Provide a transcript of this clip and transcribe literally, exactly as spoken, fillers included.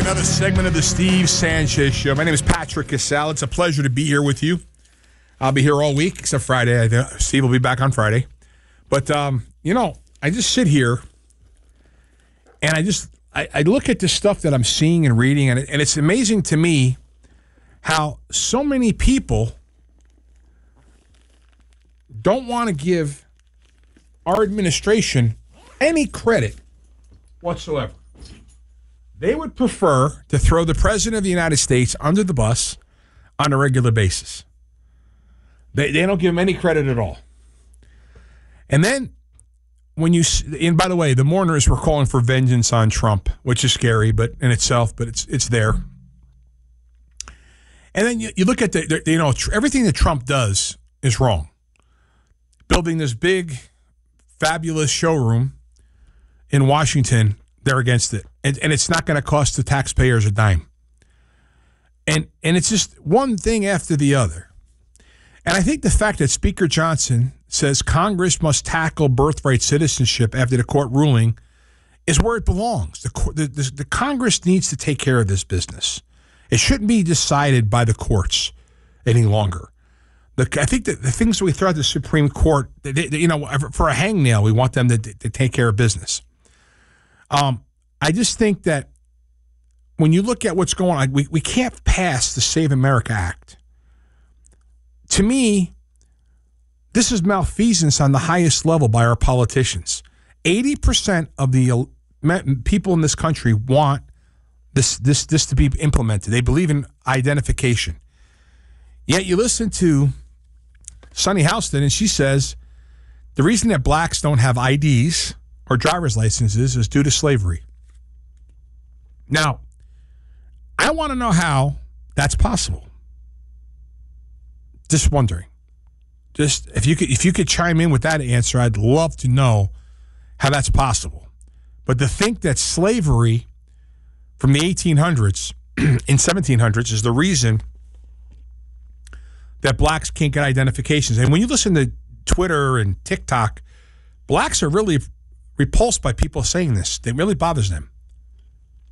Another segment of the Steve Sanchez Show. My name is Patrick Casale. It's a pleasure to be here with you. I'll be here all week except Friday. I think Steve will be back on Friday. But, um, you know, I just sit here and I just I, I look at this stuff that I'm seeing and reading, and, it, and it's amazing to me how so many people don't want to give our administration any credit whatsoever. They would prefer to throw the President of the United States under the bus on a regular basis. They, they don't give him any credit at all. And then when you, and by the way, the mourners were calling for vengeance on Trump, which is scary, but in itself, but it's it's there. And then you, you look at the, you know, everything that Trump does is wrong. Building this big, fabulous showroom in Washington, they're against it. And, and it's not going to cost the taxpayers a dime. And and it's just one thing after the other. And I think the fact that Speaker Johnson says Congress must tackle birthright citizenship after the court ruling is where it belongs. The, the, the, the Congress needs to take care of this business. It shouldn't be decided by the courts any longer. The, I think that the things that we throw at the Supreme Court, they, they, you know, for a hangnail, we want them to, to take care of business. Um, I just think that when you look at what's going on, we, we can't pass the Save America Act. To me, this is malfeasance on the highest level by our politicians. eighty percent of the people in this country want this, this, this to be implemented. They believe in identification. Yet you listen to Sunny Houston, and she says the reason that blacks don't have I Ds or driver's licenses is due to slavery. Now, I want to know how that's possible. Just wondering. Just if you could if you could chime in with that answer, I'd love to know how that's possible. But to think that slavery from the eighteen hundreds in seventeen hundreds is the reason that blacks can't get identifications. And when you listen to Twitter and TikTok, blacks are really repulsed by people saying this. It really bothers them.